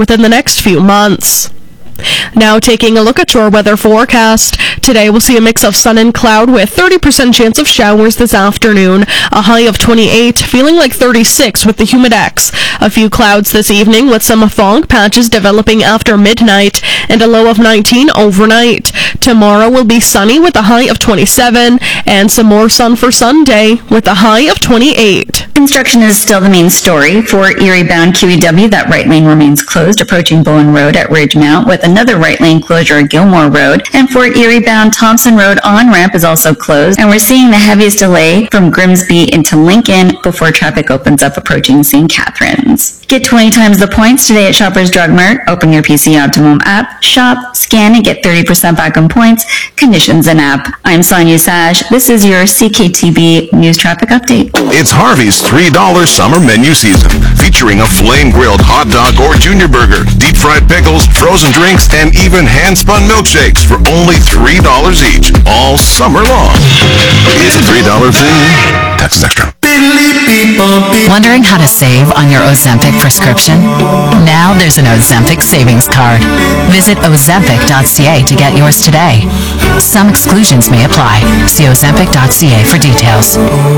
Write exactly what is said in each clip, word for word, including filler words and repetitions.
within the next few months. Now taking a look at your weather forecast. Today we'll see a mix of sun and cloud with thirty percent chance of showers this afternoon. A high of twenty-eight, feeling like thirty-six with the humidex. A few clouds this evening with some fog patches developing after midnight and a low of nineteen overnight. Tomorrow will be sunny with a high of twenty-seven and some more sun for Sunday with a high of twenty-eight. Construction is still the main story. For Erie-bound Q E W, that right lane remains closed approaching Bowen Road at Ridgemount with another right lane closure at Gilmore Road. And for Erie-bound Thompson Road, on-ramp is also closed. And we're seeing the heaviest delay from Grimsby into Lincoln before traffic opens up approaching Saint Catharines. Get twenty times the points today at Shoppers Drug Mart. Open your P C Optimum app, shop, scan, and get thirty percent back on points. Conditions and app. I'm Sonia Sash. This is your C K T B News Traffic Update. It's Harvey's three dollar summer menu season, featuring a flame-grilled hot dog or junior burger, deep-fried pickles, frozen drinks, and even hand-spun milkshakes for only three dollars each, all summer long. It's a three dollar thing. Tax extra. Wondering how to save on your Ozempic prescription? Now there's an Ozempic savings card. Visit ozempic dot c a to get yours today. Some exclusions may apply. See ozempic dot c a for details.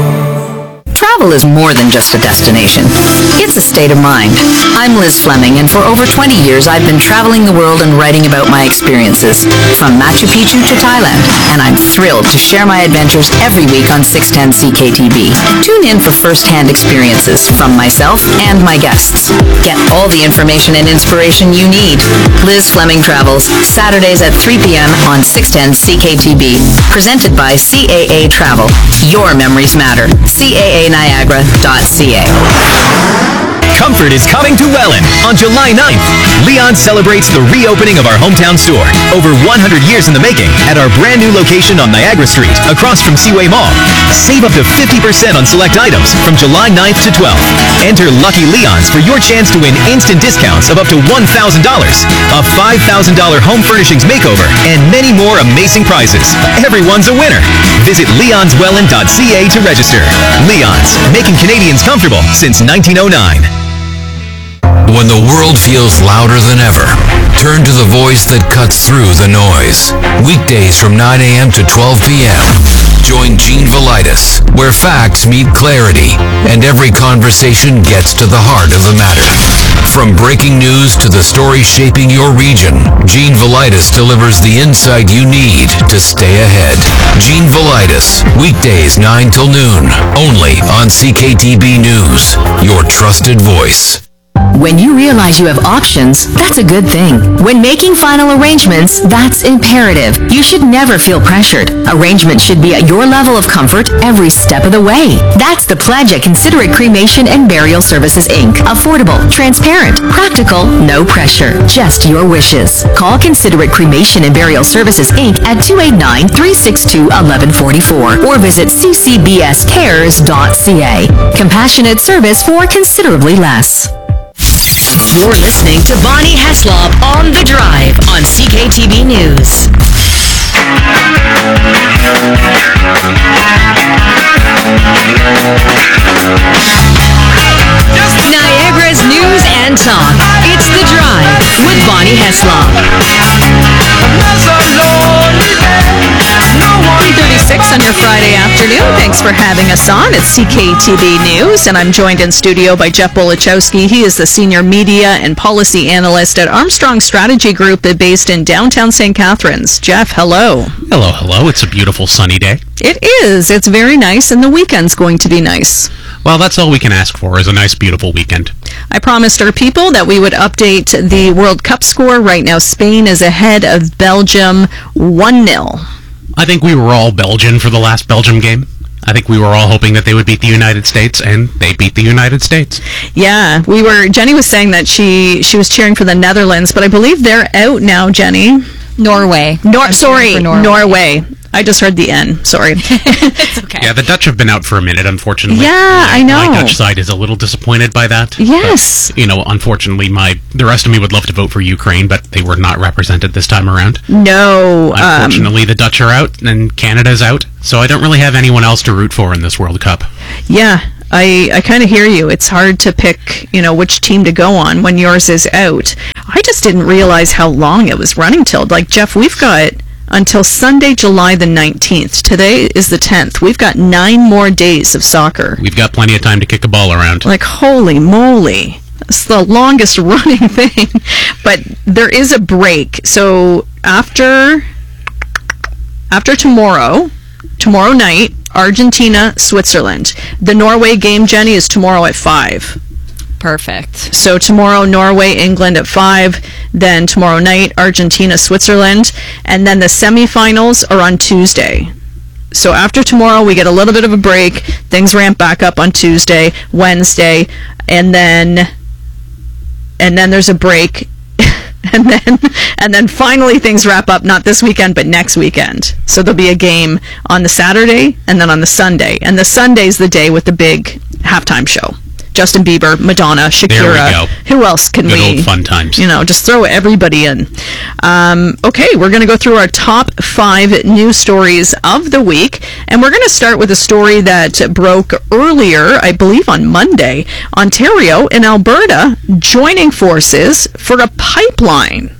Travel is more than just a destination. It's a state of mind. I'm Liz Fleming, and for over twenty years I've been traveling the world and writing about my experiences, from Machu Picchu to Thailand, and I'm thrilled to share my adventures every week on six ten C K T B. Tune in for first-hand experiences from myself and my guests. Get all the information and inspiration you need. Liz Fleming Travels, Saturdays at three p.m. on six ten C K T B. Presented by C A A Travel. Your memories matter. C A A Niagara dot C A. Comfort is coming to Welland on July ninth. Leon celebrates the reopening of our hometown store, over one hundred years in the making, at our brand new location on Niagara Street, across from Seaway Mall. Save up to fifty percent on select items from July ninth to twelfth. Enter Lucky Leon's for your chance to win instant discounts of up to one thousand dollars, a five thousand dollars home furnishings makeover, and many more amazing prizes. Everyone's a winner. Visit leons welland dot c a to register. Leon's, making Canadians comfortable since nineteen oh nine. When the world feels louder than ever, turn to the voice that cuts through the noise. Weekdays from nine a.m. to twelve p.m. Join Gene Velitis, where facts meet clarity, and every conversation gets to the heart of the matter. From breaking news to the story shaping your region, Gene Velitis delivers the insight you need to stay ahead. Gene Velitis, weekdays nine till noon, only on C K T B News, your trusted voice. When you realize you have options, that's a good thing. When making final arrangements, that's imperative. You should never feel pressured. Arrangements should be at your level of comfort every step of the way. That's the pledge at Considerate Cremation and Burial Services, Incorporated. Affordable, transparent, practical, no pressure. Just your wishes. Call Considerate Cremation and Burial Services, Incorporated at two eight nine, three six two, one one four four or visit c c b s cares dot c a. Compassionate service for considerably less. You're listening to Bonnie Heslop on The Drive on C K T B News. Niagara's news and talk. It's The Drive with Bonnie Heslop. three thirty-six on your Friday afternoon. Thanks for having us on. It's C K T B News, and I'm joined in studio by Jeff Bolichowski. He is the Senior Media and Policy Analyst at Armstrong Strategy Group based in downtown Saint Catharines. Jeff, hello. Hello, hello. It's a beautiful sunny day. It is. It's very nice, and the weekend's going to be nice. Well, that's all we can ask for, is a nice, beautiful weekend. I promised our people that we would update the World Cup score. Right now, Spain is ahead of Belgium one nil. I think we were all Belgian for the last Belgium game. I think we were all hoping that they would beat the United States, and they beat the United States. Yeah, we were. Jenny was saying that she she was cheering for the Netherlands, but I believe they're out now, Jenny. Norway. Nor- sorry, Norway. Norway. I just heard the N. Sorry. It's okay. Yeah, the Dutch have been out for a minute, unfortunately. Yeah, my, I know. My Dutch side is a little disappointed by that. Yes. But, you know, unfortunately, my the rest of me would love to vote for Ukraine, but they were not represented this time around. No. Unfortunately, um, the Dutch are out, and Canada's out, so I don't really have anyone else to root for in this World Cup. Yeah. I, I kind of hear you. It's hard to pick, you know, which team to go on when yours is out. I just didn't realize how long it was running till. Like, Jeff, we've got until Sunday, July the nineteenth. Today is the tenth. We've got nine more days of soccer. We've got plenty of time to kick a ball around. Like, holy moly. It's the longest running thing. But there is a break. So after after tomorrow, tomorrow night, Argentina, Switzerland. The Norway game, Jenny, is tomorrow at five. Perfect. So tomorrow, Norway, England at five. Then tomorrow night, Argentina, Switzerland. And then the semifinals are on Tuesday. So after tomorrow, we get a little bit of a break. Things ramp back up on Tuesday, Wednesday, and then and then there's a break. And then and then finally things wrap up, not this weekend, but next weekend. So there'll be a game on the Saturday and then on the Sunday. And the Sunday's the day with the big halftime show. Justin Bieber, Madonna, Shakira. There we go. Who else can Good we... old fun times. You know, just throw everybody in. Um, okay, we're going to go through our top five news stories of the week. And we're going to start with a story that broke earlier, I believe on Monday. Ontario and Alberta joining forces for a pipeline.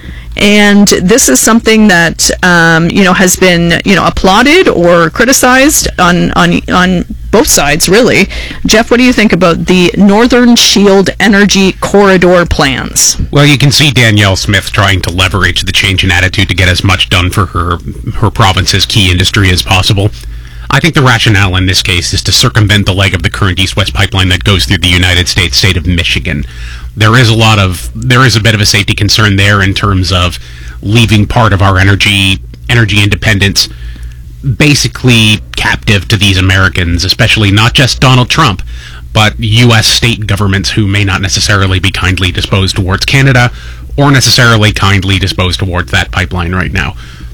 And this is something that, um, you know, has been, you know, applauded or criticized on, on, on both sides, really. Jeff, what do you think about the Northern Shield Energy Corridor plans? Well, you can see Danielle Smith trying to leverage the change in attitude to get as much done for her, her province's key industry as possible. I think the rationale in this case is to circumvent the leg of the current east-west pipeline that goes through the United States state of Michigan. There is a lot of, there is a bit of a safety concern there in terms of leaving part of our energy, energy independence basically captive to these Americans, especially not just Donald Trump, but U S state governments who may not necessarily be kindly disposed towards Canada or necessarily kindly disposed towards that pipeline right now.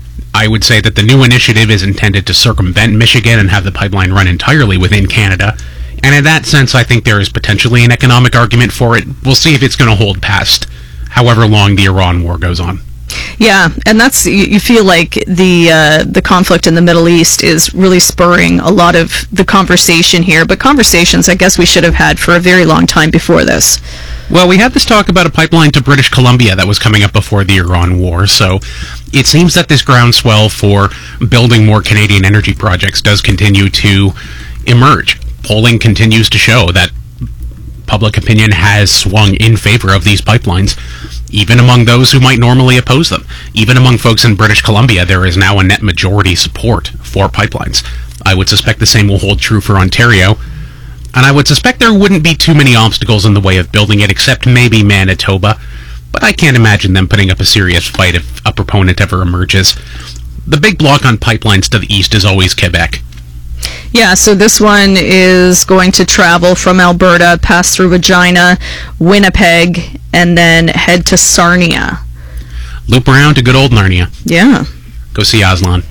I would say that the new initiative is intended to circumvent Michigan and have the pipeline run entirely within Canada. And in that sense, I think there is potentially an economic argument for it. We'll see if it's going to hold past however long the Iran war goes on. Yeah, and that's, you, you feel like the uh, the conflict in the Middle East is really spurring a lot of the conversation here. But conversations, I guess we should have had for a very long time before this. Well, we had this talk about a pipeline to British Columbia that was coming up before the Iran war, so it seems that this groundswell for building more Canadian energy projects does continue to emerge. Polling continues to show that public opinion has swung in favor of these pipelines, even among those who might normally oppose them. Even among folks in British Columbia, there is now a net majority support for pipelines. I would suspect the same will hold true for Ontario, and I would suspect there wouldn't be too many obstacles in the way of building it, except maybe Manitoba, but I can't imagine them putting up a serious fight if a proponent ever emerges. The big block on pipelines to the east is always Quebec. Yeah, so this one is going to travel from Alberta, pass through Regina, Winnipeg, and then head to Sarnia. Loop around to good old Narnia. Yeah. Go see Aslan.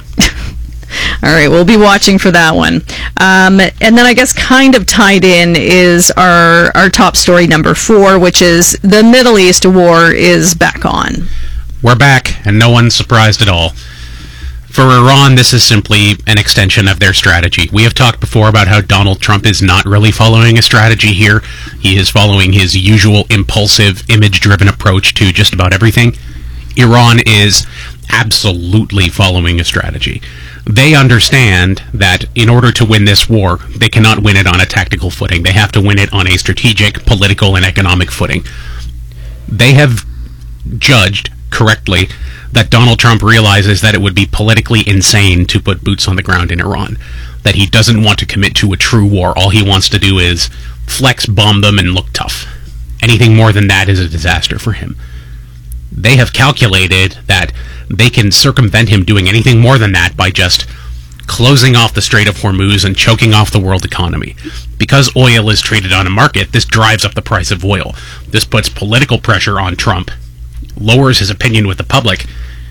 All right, we'll be watching for that one. Um, and then I guess kind of tied in is our, our top story number four, which is the Middle East war is back on. We're back, and no one's surprised at all. For Iran, this is simply an extension of their strategy. We have talked before about how Donald Trump is not really following a strategy here. He is following his usual impulsive, image-driven approach to just about everything. Iran is absolutely following a strategy. They understand that in order to win this war, they cannot win it on a tactical footing. They have to win it on a strategic, political, and economic footing. They have judged correctly that Donald Trump realizes that it would be politically insane to put boots on the ground in Iran, that he doesn't want to commit to a true war. All he wants to do is flex, bomb them, and look tough. Anything more than that is a disaster for him. They have calculated that they can circumvent him doing anything more than that by just closing off the Strait of Hormuz and choking off the world economy. Because oil is traded on a market, this drives up the price of oil. This puts political pressure on Trump, lowers his opinion with the public,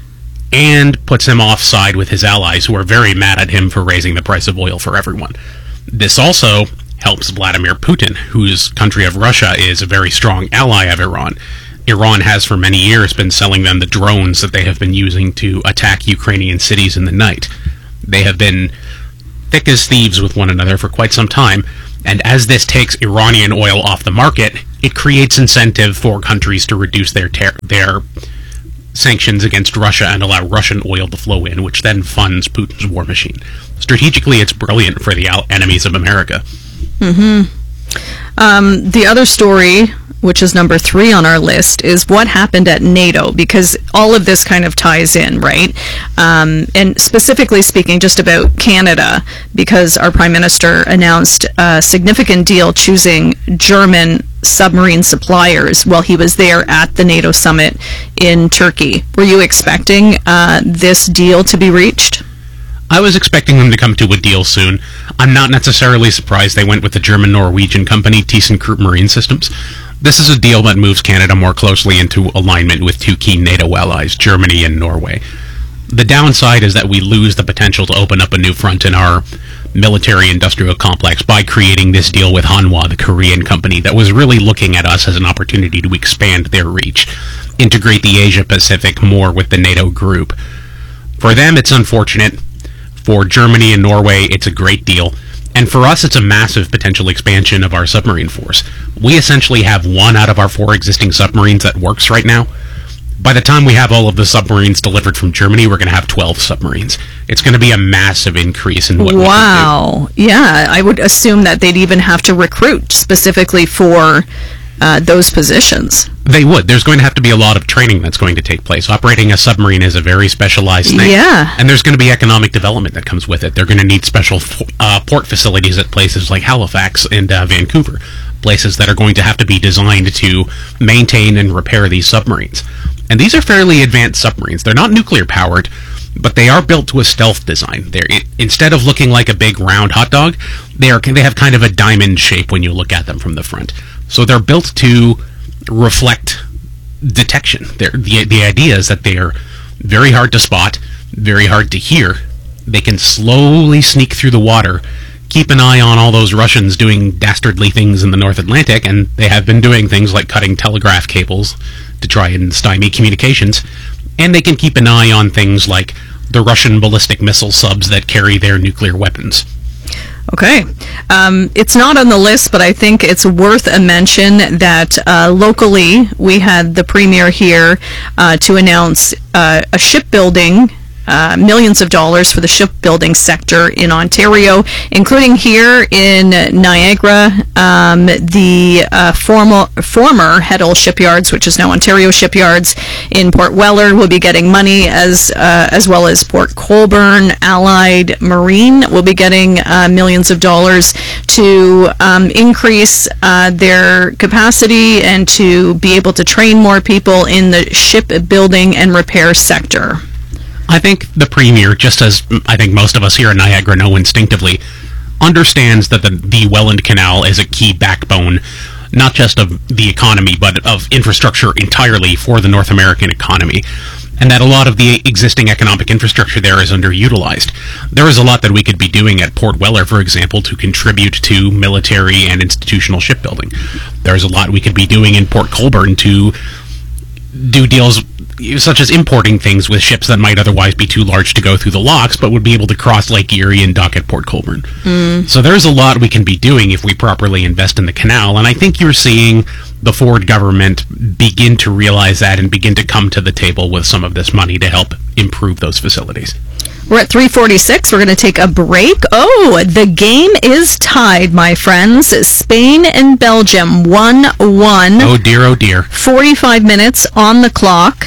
and puts him offside with his allies who are very mad at him for raising the price of oil for everyone. This also helps Vladimir Putin, whose country of Russia is a very strong ally of Iran. Iran has for many years been selling them the drones that they have been using to attack Ukrainian cities in the night. They have been thick as thieves with one another for quite some time, and as this takes Iranian oil off the market, it creates incentive for countries to reduce their ter- their sanctions against Russia and allow Russian oil to flow in, which then funds Putin's war machine. Strategically, it's brilliant for the al- enemies of America. Mm-hmm. Um, the other story, which is number three on our list, is what happened at NATO, because all of this kind of ties in, right? Um, and specifically speaking just about Canada, because our Prime Minister announced a significant deal choosing German submarine suppliers while he was there at the NATO summit in Turkey. Were you expecting uh, this deal to be reached? I was expecting them to come to a deal soon. I'm not necessarily surprised they went with the German-Norwegian company ThyssenKrupp Marine Systems. This is a deal that moves Canada more closely into alignment with two key NATO allies, Germany and Norway. The downside is that we lose the potential to open up a new front in our military-industrial complex by creating this deal with Hanwha, the Korean company, that was really looking at us as an opportunity to expand their reach, integrate the Asia-Pacific more with the NATO group. For them, it's unfortunate. For Germany and Norway, it's a great deal. And for us, it's a massive potential expansion of our submarine force. We essentially have one out of our four existing submarines that works right now. By the time we have all of the submarines delivered from Germany, we're going to have twelve submarines. It's going to be a massive increase in what wow. we can do. Yeah, I would assume that they'd even have to recruit specifically for uh, those positions. They would. There's going to have to be a lot of training that's going to take place. Operating a submarine is a very specialized thing. Yeah. And there's going to be economic development that comes with it. They're going to need special uh, port facilities at places like Halifax and uh, Vancouver, places that are going to have to be designed to maintain and repair these submarines. And these are fairly advanced submarines. They're not nuclear powered, but they are built to a stealth design. They're, it, instead of looking like a big round hot dog, they are they have kind of a diamond shape when you look at them from the front. So they're built to reflect detection. They're, the the idea is that they are very hard to spot, very hard to hear. They can slowly sneak through the water, keep an eye on all those Russians doing dastardly things in the North Atlantic, and they have been doing things like cutting telegraph cables to try and stymie communications, and they can keep an eye on things like the Russian ballistic missile subs that carry their nuclear weapons. Okay. Um, it's not on the list, but I think it's worth a mention that uh, locally we had the premier here uh, to announce uh, a shipbuilding Uh, millions of dollars for the shipbuilding sector in Ontario, including here in Niagara. Um, the uh, formal, former Heddle Shipyards, which is now Ontario Shipyards in Port Weller, will be getting money, as uh, as well as Port Colborne. Allied Marine will be getting uh, millions of dollars to um, increase uh, their capacity and to be able to train more people in the shipbuilding and repair sector. I think the Premier, just as I think most of us here in Niagara know instinctively, understands that the, the Welland Canal is a key backbone, not just of the economy, but of infrastructure entirely for the North American economy, and that a lot of the existing economic infrastructure there is underutilized. There is a lot that we could be doing at Port Weller, for example, to contribute to military and institutional shipbuilding. There is a lot we could be doing in Port Colborne to do deals such as importing things with ships that might otherwise be too large to go through the locks, but would be able to cross Lake Erie and dock at Port Colborne. Mm. So there's a lot we can be doing if we properly invest in the canal, and I think you're seeing the Ford government begin to realize that and begin to come to the table with some of this money to help improve those facilities. We're at three forty-six. We're going to take a break. Oh, the game is tied, my friends. Spain and Belgium, one one. Oh, dear, oh, dear. forty-five minutes on the clock.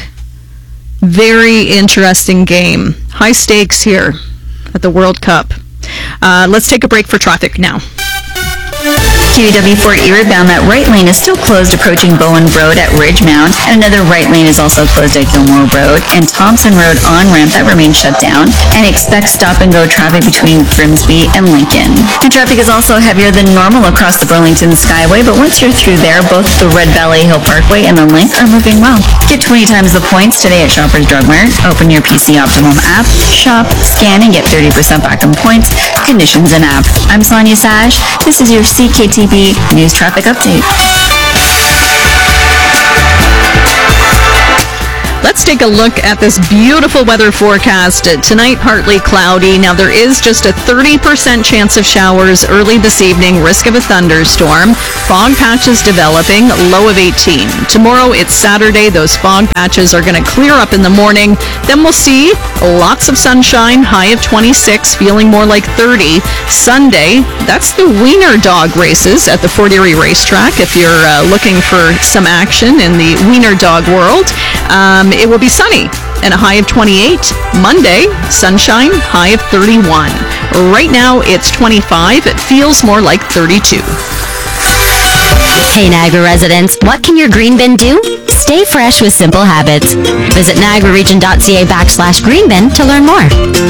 Very interesting game. High stakes here at the World Cup. Uh, let's take a break for traffic now. Q E W Fort Erie bound, that right lane is still closed approaching Bowen Road at Ridgemount, and another right lane is also closed at Gilmore Road, and Thompson Road on-ramp that remains shut down, and expect stop-and-go traffic between Grimsby and Lincoln. And traffic is also heavier than normal across the Burlington Skyway, but once you're through there, both the Red Valley Hill Parkway and the Link are moving well. Get twenty times the points today at Shoppers Drug Mart. Open your P C Optimum app, shop, scan, and get thirty percent back on points, conditions, and app. I'm Sonia Sash. This is your C K T V News Traffic Update. Let's let's take a look at this beautiful weather forecast. Tonight, partly cloudy. Now, there is just a thirty percent chance of showers early this evening, risk of a thunderstorm. Fog patches developing, low of eighteen. Tomorrow, it's Saturday. Those fog patches are going to clear up in the morning. Then we'll see lots of sunshine, high of twenty-six, feeling more like thirty. Sunday, that's the Wiener Dog races at the Fort Erie Racetrack. If you're uh, looking for some action in the Wiener Dog world, um, it will be sunny and a high of twenty-eight. Monday, sunshine, high of thirty-one. Right now, it's twenty-five. It feels more like thirty-two. Hey Niagara residents, what can your green bin do? Stay fresh with simple habits. Visit niagararegion.ca backslash green bin to learn more.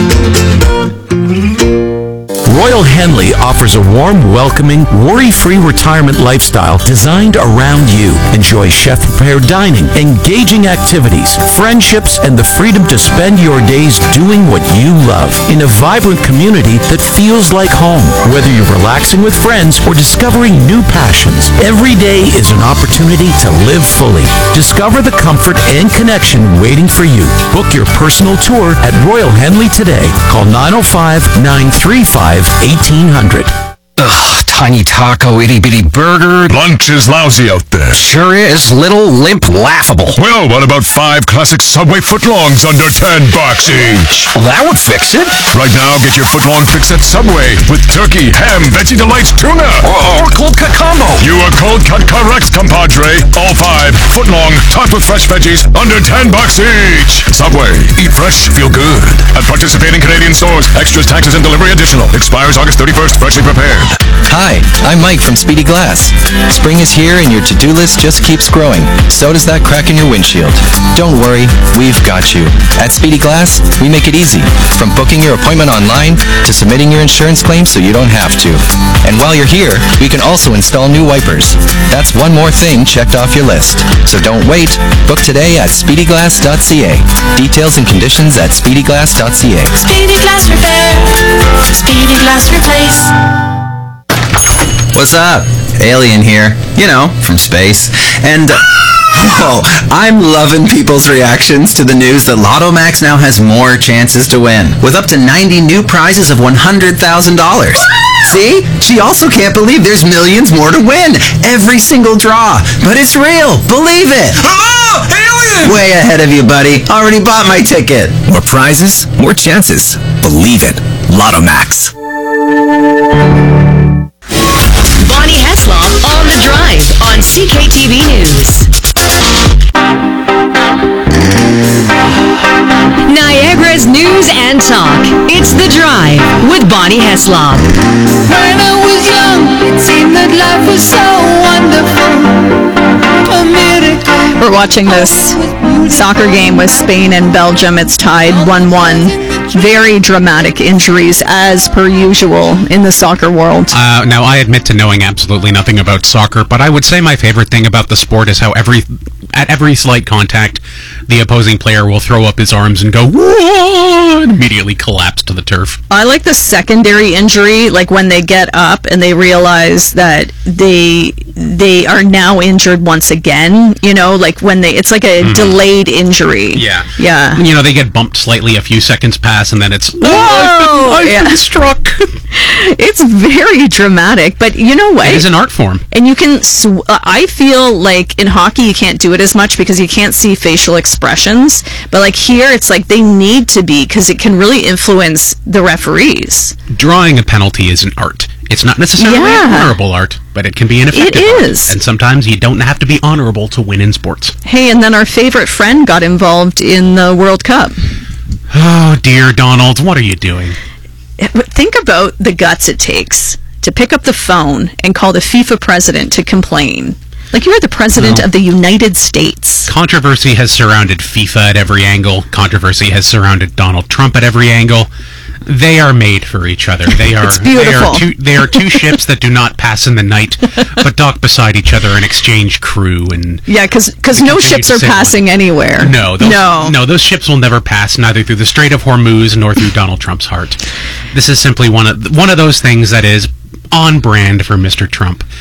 Royal Henley offers a warm, welcoming, worry-free retirement lifestyle designed around you. Enjoy chef-prepared dining, engaging activities, friendships, and the freedom to spend your days doing what you love in a vibrant community that feels like home. Whether you're relaxing with friends or discovering new passions, every day is an opportunity to live fully. Discover the comfort and connection waiting for you. Book your personal tour at Royal Henley today. Call nine oh five, nine three five, eighteen hundred. Ugh, tiny taco, itty-bitty burger. Lunch is lousy out there. Sure is. Little, limp, laughable. Well, what about five classic Subway footlongs under ten bucks each? Well, that would fix it. Right now, get your footlong fix at Subway with turkey, ham, veggie delights, tuna. Or, or cold cut combo. You are cold cut correct, compadre. All five, footlong, topped with fresh veggies, under ten bucks each. Subway. Eat fresh, feel good. At participating Canadian stores. Extras, taxes, and delivery additional. Expires August thirty-first. Freshly prepared. Hi, I'm Mike from Speedy Glass. Spring is here and your to-do list just keeps growing. So does that crack in your windshield. Don't worry, we've got you. At Speedy Glass, we make it easy. From booking your appointment online to submitting your insurance claim so you don't have to. And while you're here, we can also install new wipers. That's one more thing checked off your list. So don't wait. Book today at speedy glass dot c a. Details and conditions at speedy glass dot c a. Speedy Glass Repair. Speedy Glass Replace. What's up? Alien here. You know, from space. And, uh, oh, I'm loving people's reactions to the news that Lotto Max now has more chances to win, with up to ninety new prizes of one hundred thousand dollars. See? She also can't believe there's millions more to win. Every single draw. But it's real. Believe it. Oh, alien! Way ahead of you, buddy. Already bought my ticket. More prizes, more chances. Believe it. Lotto Max. Bonnie Heslop on The Drive on C K T V News. Niagara's news and talk. It's The Drive with Bonnie Heslop. When I was young, it seemed that life was so wonderful. A miracle. We're watching this soccer game with Spain and Belgium. It's tied one one. Very dramatic injuries, as per usual in the soccer world. Uh, now, I admit to knowing absolutely nothing about soccer, but I would say my favorite thing about the sport is how every at every slight contact, the opposing player will throw up his arms and go, "Whoa!" and immediately collapse to the turf. I like the secondary injury, like when they get up and they realize that they they are now injured once again. You know, like when they, it's like a mm-hmm. delayed injury. Yeah. Yeah. You know, they get bumped slightly a few seconds past, and then it's, Whoa! oh, I've been, I've yeah. been struck. It's very dramatic, but you know what? It is an art form. And you can, sw- I feel like in hockey you can't do it as much because you can't see facial expressions. But like here, it's like they need to be because it can really influence the referees. Drawing a penalty is an art. It's not necessarily Yeah. an honorable art, but it can be an effective It art. is. And sometimes you don't have to be honorable to win in sports. Hey, and then our favorite friend got involved in the World Cup. Oh, dear Donald, what are you doing? Think about the guts it takes to pick up the phone and call the FIFA president to complain. Like, you're the president Well, of the United States. Controversy has surrounded FIFA at every angle. Controversy has surrounded Donald Trump at every angle. They are made for each other. They are It's beautiful. They are two, they are two ships that do not pass in the night, but dock beside each other and exchange crew. And Yeah, because we no continue ships to are sail passing anywhere. No, those, no. no, those ships will never pass, neither through the Strait of Hormuz nor through Donald Trump's heart. This is simply one of one of those things that is on brand for Mister Trump.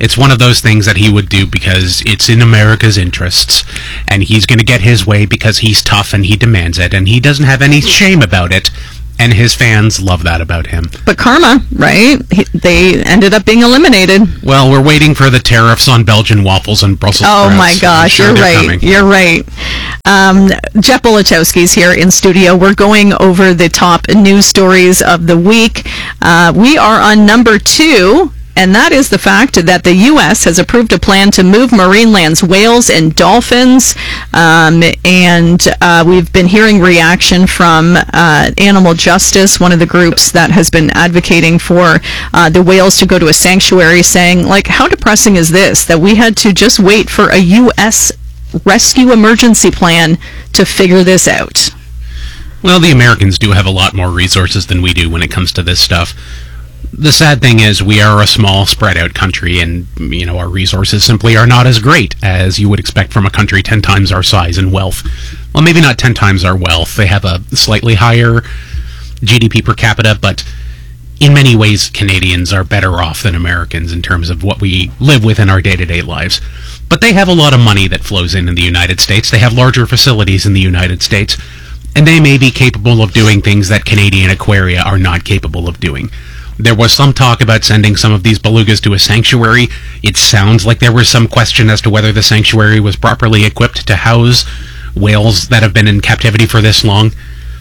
It's one of those things that he would do because it's in America's interests, and he's going to get his way because he's tough and he demands it, and he doesn't have any shame about it. And his fans love that about him. But karma, right? He, they ended up being eliminated. Well, we're waiting for the tariffs on Belgian waffles and Brussels Oh sprouts. my gosh, Sure you're they're right. coming. You're right. Um, Jeff Bolachowski's here in studio. We're going over the top news stories of the week. Uh, we are on number two. And that is the fact that the U S has approved a plan to move Marineland's whales and dolphins. Um, and uh, we've been hearing reaction from uh, Animal Justice, one of the groups that has been advocating for uh, the whales to go to a sanctuary, saying, like, how depressing is this, that we had to just wait for a U S rescue emergency plan to figure this out? Well, the Americans do have a lot more resources than we do when it comes to this stuff. The sad thing is we are a small, spread-out country, and, you know, our resources simply are not as great as you would expect from a country ten times our size and wealth. Well, maybe not ten times our wealth. They have a slightly higher G D P per capita, but in many ways, Canadians are better off than Americans in terms of what we live with in our day-to-day lives. But they have a lot of money that flows in in the United States. They have larger facilities in the United States, and they may be capable of doing things that Canadian aquaria are not capable of doing. There was some talk about sending some of these belugas to a sanctuary. It sounds like there was some question as to whether the sanctuary was properly equipped to house whales that have been in captivity for this long.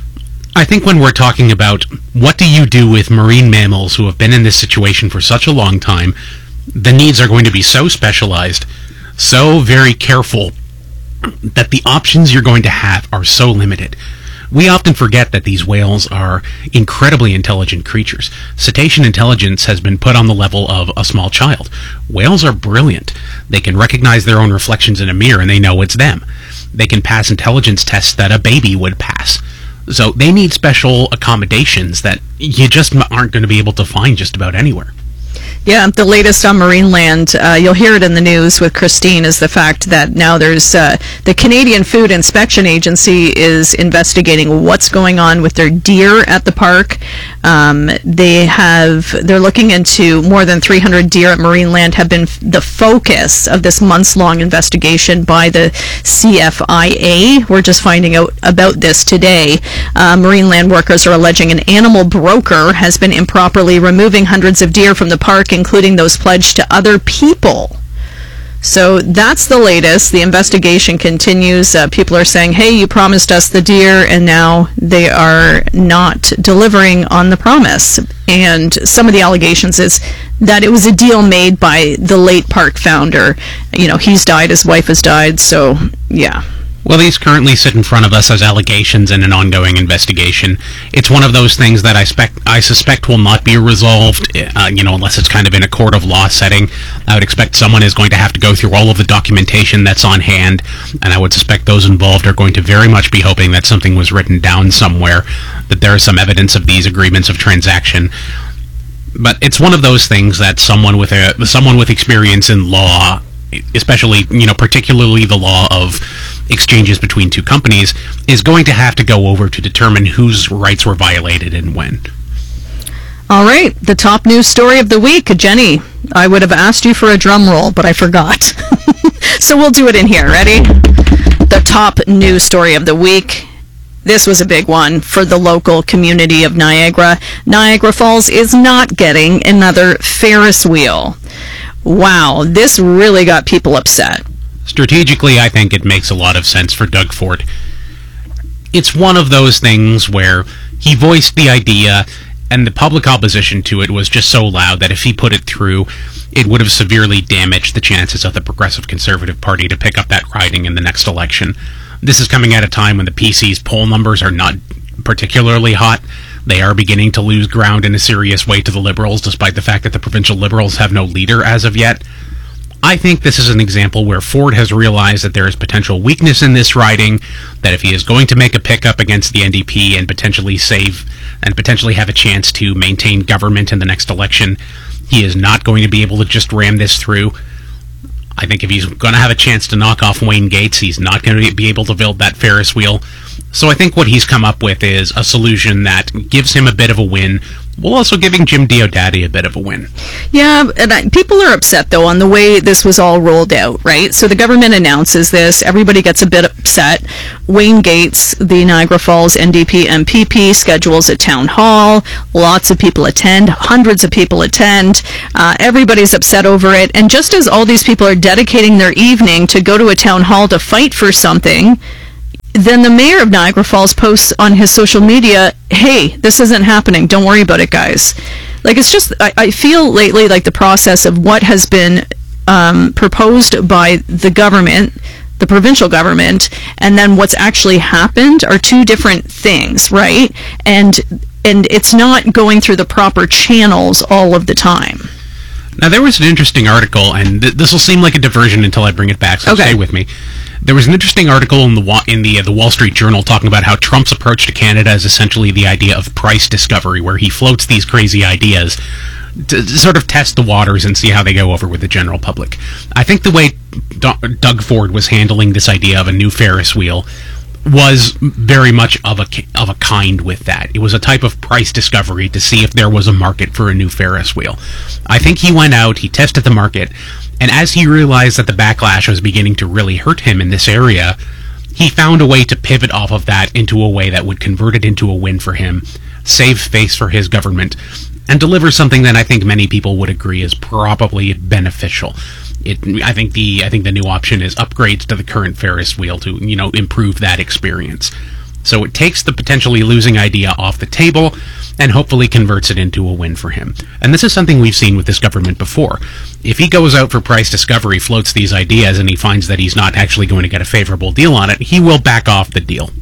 I think when we're talking about what do you do with marine mammals who have been in this situation for such a long time, the needs are going to be so specialized, so very careful, that the options you're going to have are so limited. We often forget that these whales are incredibly intelligent creatures. Cetacean intelligence has been put on the level of a small child. Whales are brilliant. They can recognize their own reflections in a mirror and they know it's them. They can pass intelligence tests that a baby would pass. So they need special accommodations that you just aren't going to be able to find just about anywhere. Yeah, the latest on Marineland, uh, you'll hear it in the news with Christine, is the fact that now there's uh, the Canadian Food Inspection Agency is investigating what's going on with their deer at the park. Um, they have, they're looking into more than three hundred deer at Marineland have been f- the focus of this months-long investigation by the C F I A. We're just finding out about this today. Uh, Marineland workers are alleging an animal broker has been improperly removing hundreds of deer from the park, including those pledged to other people. So that's the latest. The investigation continues. Uh, people are saying, hey, you promised us the deer, and now they are not delivering on the promise. And some of the allegations is that it was a deal made by the late park founder. You know, he's died, his wife has died, so yeah. Well, these currently sit in front of us as allegations in an ongoing investigation. It's one of those things that I, spec- I suspect will not be resolved, uh, you know, unless it's kind of in a court of law setting. I would expect someone is going to have to go through all of the documentation that's on hand, and I would suspect those involved are going to very much be hoping that something was written down somewhere, that there is some evidence of these agreements of transaction. But it's one of those things that someone with a someone with experience in law, especially, you know, particularly the law of exchanges between two companies, is going to have to go over to determine whose rights were violated and when. All right, the top news story of the week. Jenny, I would have asked you for a drum roll, but I forgot. So we'll do it in here. Ready? The top news story of the week. This was a big one for the local community of Niagara. Niagara Falls is not getting another Ferris wheel. Wow, this really got people upset. Strategically, I think it makes a lot of sense for Doug Ford. It's one of those things where he voiced the idea, and the public opposition to it was just so loud that if he put it through, it would have severely damaged the chances of the Progressive Conservative Party to pick up that riding in the next election. This is coming at a time when the P C's poll numbers are not particularly hot. They are beginning to lose ground in a serious way to the Liberals, despite the fact that the provincial Liberals have no leader as of yet. I think this is an example where Ford has realized that there is potential weakness in this riding, that if he is going to make a pickup against the N D P and potentially save and potentially have a chance to maintain government in the next election, he is not going to be able to just ram this through. I think if he's going to have a chance to knock off Wayne Gates, he's not going to be able to build that Ferris wheel. So I think what he's come up with is a solution that gives him a bit of a win while also giving Jim Diodati a bit of a win. Yeah, and I, people are upset, though, on the way this was all rolled out, right? So the government announces this. Everybody gets a bit upset. Wayne Gates, the Niagara Falls N D P M P P, schedules a town hall. Lots of people attend. Hundreds of people attend. Uh, everybody's upset over it. And just as all these people are dedicating their evening to go to a town hall to fight for something, then the mayor of Niagara Falls posts on his social media, hey, this isn't happening. Don't worry about it, guys. Like, it's just, I, I feel lately like the process of what has been um, proposed by the government, the provincial government, and then what's actually happened are two different things, right? And and it's not going through the proper channels all of the time. Now, there was an interesting article, and th- this will seem like a diversion until I bring it back, so okay. Stay with me. There was an interesting article in the wa- in the uh, the Wall Street Journal talking about how Trump's approach to Canada is essentially the idea of price discovery, where he floats these crazy ideas to, to sort of test the waters and see how they go over with the general public. I think the way D- Doug Ford was handling this idea of a new Ferris wheel was very much of a of a kind with that. It was a type of price discovery to see if there was a market for a new Ferris wheel. I think he went out, he tested the market, and as he realized that the backlash was beginning to really hurt him in this area, he found a way to pivot off of that into a way that would convert it into a win for him, save face for his government, and deliver something that I think many people would agree is probably beneficial. It, I think the I think the new option is upgrades to the current Ferris wheel to, you know, improve that experience. So it takes the potentially losing idea off the table and hopefully converts it into a win for him. And this is something we've seen with this government before. If he goes out for price discovery, floats these ideas, and he finds that he's not actually going to get a favorable deal on it, he will back off the deal.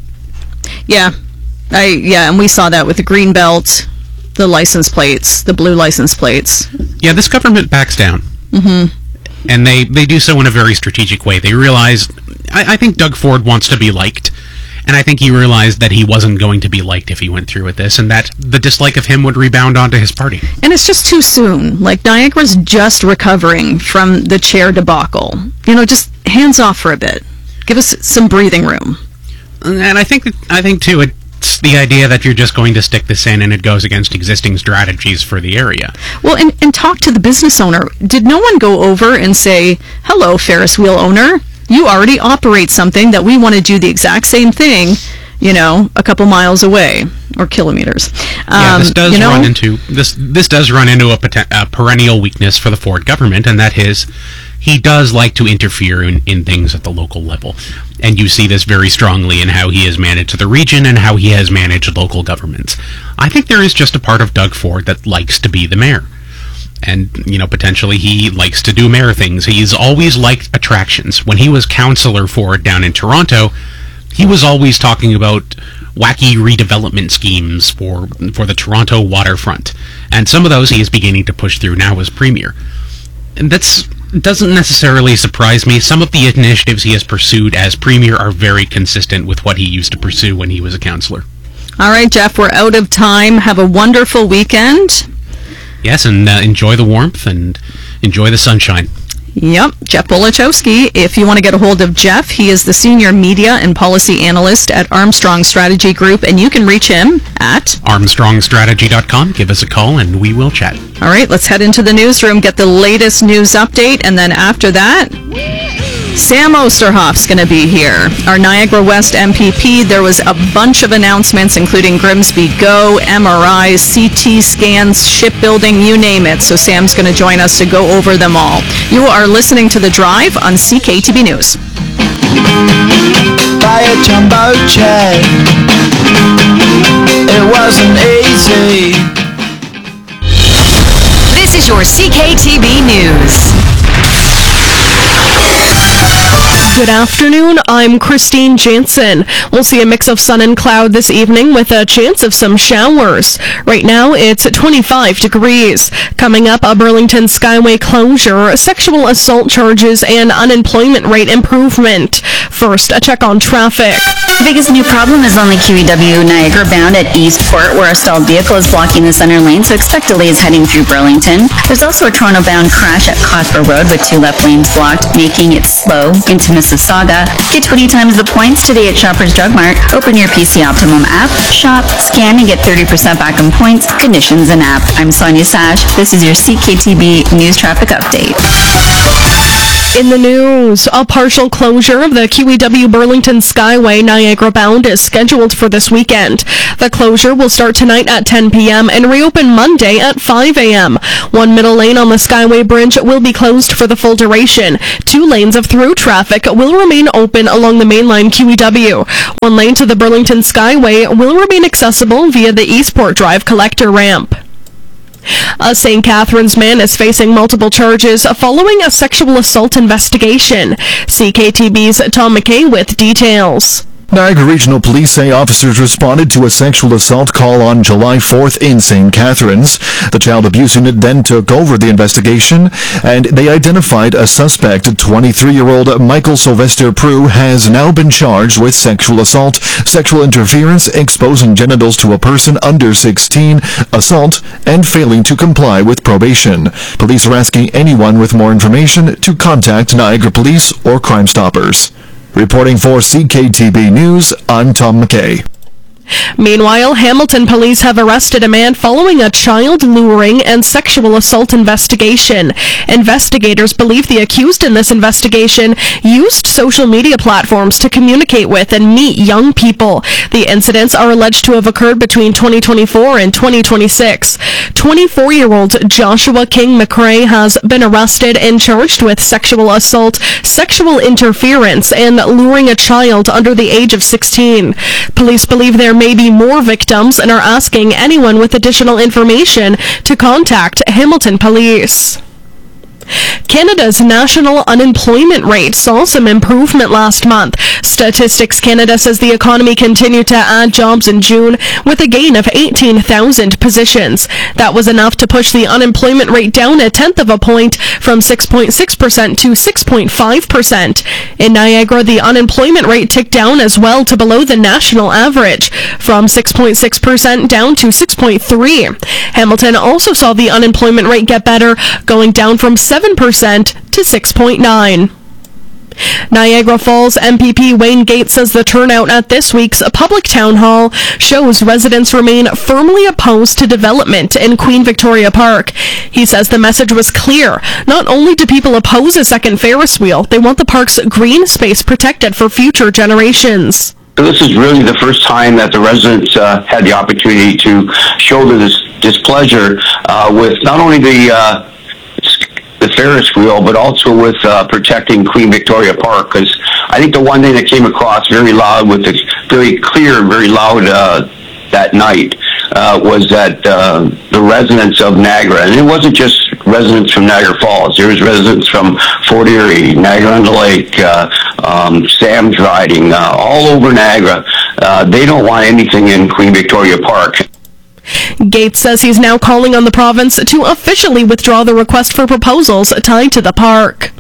Yeah, I yeah, and we saw that with the green belt, the license plates, the blue license plates. Yeah, this government backs down. Mm-hmm. And they, they do so in a very strategic way. They realize, I, I think Doug Ford wants to be liked, and I think he realized that he wasn't going to be liked if he went through with this, and that the dislike of him would rebound onto his party. And it's just too soon. Like, Niagara's just recovering from the chair debacle. You know, just hands off for a bit. Give us some breathing room. And I think, I think too, it It's the idea that you're just going to stick this in and it goes against existing strategies for the area. Well, and, and talk to the business owner. Did no one go over and say, hello, Ferris wheel owner, you already operate something that we want to do the exact same thing, you know, a couple miles away, or kilometers. Um, yeah, this does you know? run into this. This does run into a, poten- a perennial weakness for the Ford government, and that is, he does like to interfere in, in things at the local level. And you see this very strongly in how he has managed the region and how he has managed local governments. I think there is just a part of Doug Ford that likes to be the mayor. And, you know, potentially he likes to do mayor things. He's always liked attractions. When he was councillor for it down in Toronto, he was always talking about wacky redevelopment schemes for for the Toronto waterfront. And some of those he is beginning to push through now as premier. And that's doesn't necessarily surprise me. Some of the initiatives he has pursued as premier are very consistent with what he used to pursue when he was a councillor. All right, Jeff, we're out of time. Have a wonderful weekend. Yes, and uh, enjoy the warmth and enjoy the sunshine. Yep, Jeff Bolachowski. If you want to get a hold of Jeff, he is the Senior Media and Policy Analyst at Armstrong Strategy Group, and you can reach him at armstrong strategy dot com. Give us a call, and we will chat. All right, let's head into the newsroom, get the latest news update, and then after that, Sam Osterhoff's going to be here. Our Niagara West M P P, there was a bunch of announcements, including Grimsby Go, M R Is, C T scans, shipbuilding, you name it. So Sam's going to join us to go over them all. You are listening to The Drive on C K T B News. Buy a jumbo jet. It wasn't easy. This is your C K T B News. Good afternoon, I'm Christine Jansen. We'll see a mix of sun and cloud this evening with a chance of some showers. Right now, it's twenty-five degrees. Coming up, a Burlington Skyway closure, sexual assault charges, and unemployment rate improvement. First, a check on traffic. The biggest new problem is on the Q E W Niagara bound at Eastport, where a stalled vehicle is blocking the center lane, so expect delays heading through Burlington. There's also a Toronto bound crash at Cosper Road with two left lanes blocked, making it slow into Mississauga. Get twenty times the points today at Shoppers Drug Mart. Open your P C Optimum app, shop, scan, and get thirty percent back on points, conditions, and app. I'm Sonia Sash. This is your C K T B News Traffic Update. In the news, a partial closure of the Q E W Burlington Skyway Niagara bound is scheduled for this weekend. The closure will start tonight at ten p.m. and reopen Monday at five a.m. One middle lane on the Skyway Bridge will be closed for the full duration. Two lanes of through traffic will remain open along the mainline Q E W. One lane to the Burlington Skyway will remain accessible via the Eastport Drive collector ramp. A Saint Catharines man is facing multiple charges following a sexual assault investigation. C K T B's Tom McKay with details. Niagara Regional Police say officers responded to a sexual assault call on July fourth in Saint Catharines. The child abuse unit then took over the investigation, and they identified a suspect. twenty-three-year-old Michael Sylvester Prue has now been charged with sexual assault, sexual interference, exposing genitals to a person under sixteen, assault, and failing to comply with probation. Police are asking anyone with more information to contact Niagara Police or Crime Stoppers. Reporting for C K T B News, I'm Tom McKay. Meanwhile, Hamilton police have arrested a man following a child luring and sexual assault investigation. Investigators believe the accused in this investigation used social media platforms to communicate with and meet young people. The incidents are alleged to have occurred between twenty twenty-four and twenty twenty-six. twenty-four-year-old Joshua King McRae has been arrested and charged with sexual assault, sexual interference, and luring a child under the age of sixteen. Police believe there may be more victims and are asking anyone with additional information to contact Hamilton Police. Canada's national unemployment rate saw some improvement last month. Statistics Canada says the economy continued to add jobs in June with a gain of eighteen thousand positions. That was enough to push the unemployment rate down a tenth of a point from six point six percent to six point five percent. In Niagara, the unemployment rate ticked down as well to below the national average, from six point six percent down to six point three percent. Hamilton also saw the unemployment rate get better, going down from seven percent to six point nine percent. Niagara Falls M P P Wayne Gates says the turnout at this week's public town hall shows residents remain firmly opposed to development in Queen Victoria Park. He says the message was clear. Not only do people oppose a second Ferris wheel, they want the park's green space protected for future generations. This is really the first time that the residents uh, had the opportunity to show this displeasure uh, with not only the uh, the Ferris wheel, but also with uh, protecting Queen Victoria Park. Because I think the one thing that came across very loud, with the very clear, very loud uh, that night, uh, was that uh, the residents of Niagara, and it wasn't just residents from Niagara Falls. There was residents from Fort Erie, Niagara-on-the-Lake, uh, um, Sam's Riding, uh, all over Niagara. Uh, they don't want anything in Queen Victoria Park. Gates says he's now calling on the province to officially withdraw the request for proposals tied to the park.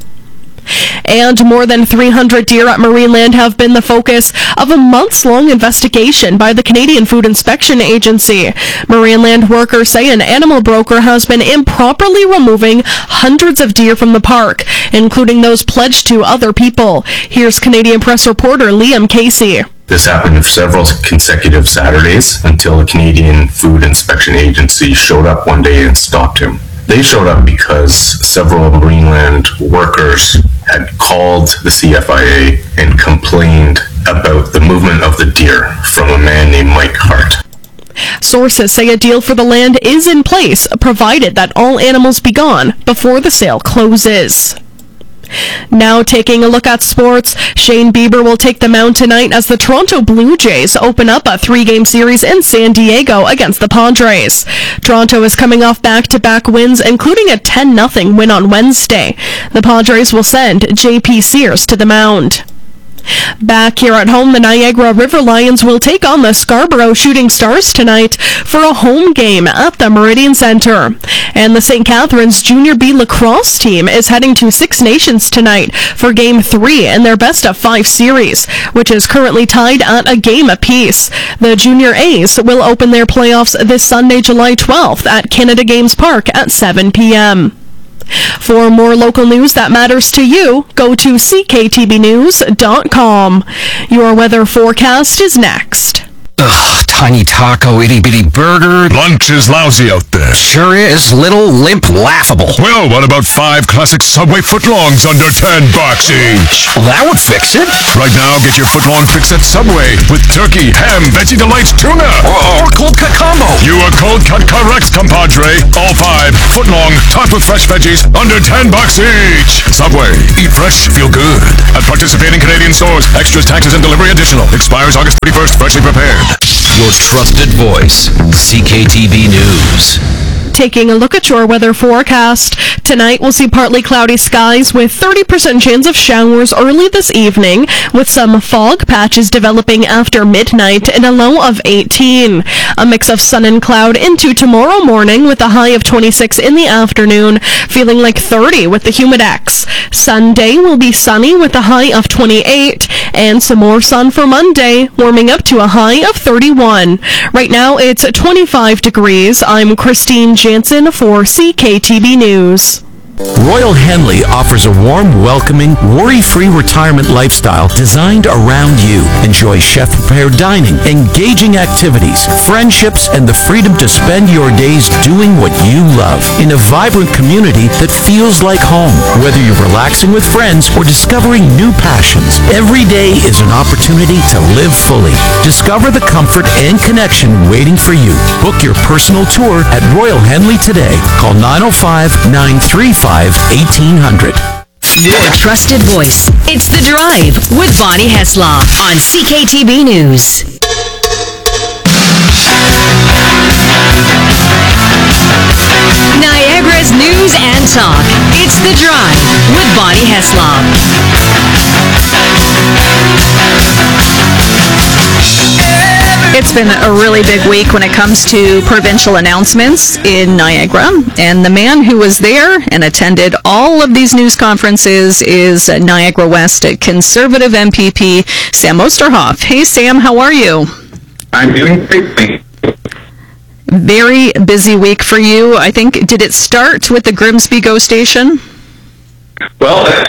And more than three hundred deer at Marineland have been the focus of a months-long investigation by the Canadian Food Inspection Agency. Marineland workers say an animal broker has been improperly removing hundreds of deer from the park, including those pledged to other people. Here's Canadian Press reporter Liam Casey. This happened several consecutive Saturdays until the Canadian Food Inspection Agency showed up one day and stopped him. They showed up because several Marineland workers had called the C F I A and complained about the movement of the deer from a man named Mike Hart. Sources say a deal for the land is in place, provided that all animals be gone before the sale closes. Now taking a look at sports, Shane Bieber will take the mound tonight as the Toronto Blue Jays open up a three-game series in San Diego against the Padres. Toronto is coming off back-to-back wins, including a ten nothing win on Wednesday. The Padres will send J P Sears to the mound. Back here at home, the Niagara River Lions will take on the Scarborough Shooting Stars tonight for a home game at the Meridian Centre. And the Saint Catharines Junior B lacrosse team is heading to Six Nations tonight for Game three in their best-of-five series, which is currently tied at a game apiece. The Junior A's will open their playoffs this Sunday, July twelfth at Canada Games Park at seven p.m. For more local news that matters to you, go to c k t b news dot com. Your weather forecast is next. Ugh, tiny taco, itty-bitty burger. Lunch is lousy out there. Sure is. Little, limp, laughable. Well, what about five classic Subway footlongs under ten bucks each? Well, that would fix it. Right now, get your footlong fix at Subway with turkey, ham, veggie delights, tuna. Or, or cold cut combo. You are cold cut correct, compadre. All five, footlong, topped with fresh veggies, under ten bucks each. Subway, eat fresh, feel good. At participating Canadian stores, extras, taxes, and delivery additional. Expires August thirty-first, freshly prepared. Your trusted voice, C K T V News. Taking a look at your weather forecast. Tonight we'll see partly cloudy skies with thirty percent chance of showers early this evening, with some fog patches developing after midnight and a low of eighteen. A mix of sun and cloud into tomorrow morning with a high of twenty-six in the afternoon, feeling like thirty with the humidex. Sunday will be sunny with a high of twenty-eight, and some more sun for Monday, warming up to a high of thirty-one. Right now it's twenty-five degrees. I'm Christine Jansen for C K T B News. Royal Henley offers a warm, welcoming, worry-free retirement lifestyle designed around you. Enjoy chef-prepared dining, engaging activities, friendships, and the freedom to spend your days doing what you love in a vibrant community that feels like home. Whether you're relaxing with friends or discovering new passions, every day is an opportunity to live fully. Discover the comfort and connection waiting for you. Book your personal tour at Royal Henley today. Call nine oh five, nine three five, eighteen hundred. Your trusted voice. It's The Drive with Bonnie Heslop on C K T B News. Niagara's news and talk. It's The Drive with Bonnie Heslop. It's been a really big week when it comes to provincial announcements in Niagara, and the man who was there and attended all of these news conferences is Niagara West Conservative M P P Sam Osterhoff. Hey Sam, how are you? I'm doing great. Very busy week for you. I think, did it start with the Grimsby GO station? Well,